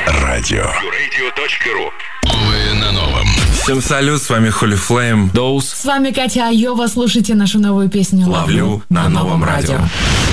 радио. Новые на новом. Всем салют, с вами Holy Flame. С вами Катя Айова. Слушайте нашу новую песню Ловлю на новом радио.